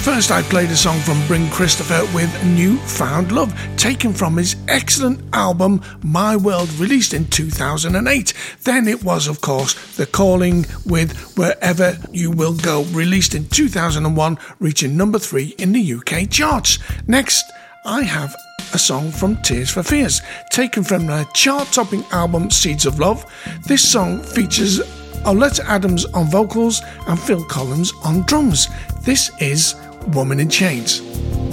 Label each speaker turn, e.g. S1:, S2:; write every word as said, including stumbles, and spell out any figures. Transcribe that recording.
S1: First, I played a song from Bryn Christopher with New Found Love, taken from his excellent album My World, released in two thousand eight. Then it was, of course, The Calling with Wherever You Will Go, released in two thousand one, reaching number three in the U K charts. Next, I have a song from Tears for Fears, taken from their chart-topping album Seeds of Love. This song features Oleta Adams on vocals and Phil Collins on drums. This is Woman in Chains.